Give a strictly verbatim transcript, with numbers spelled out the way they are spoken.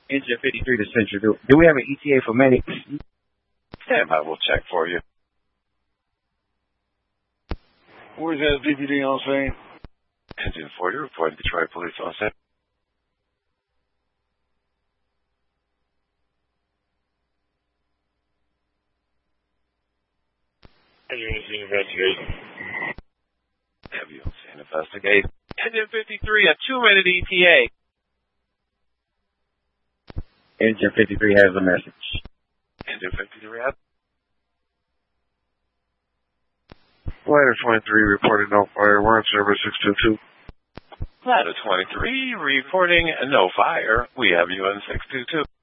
Engine fifty-three to Central. Do, do we have an E T A for Manny? Stand by, we'll check for you. Where's that D P D on scene? Engine forty, reporting Detroit Police on scene. Engine scene investigation. Have you seen investigate? Engine fifty-three, a two-minute E T A. Engine fifty-three has a message. Engine fifty-three, up. Ladder twenty-three reporting no fire. We're on service six two two. Ladder twenty-three reporting no fire. We have you on six two two.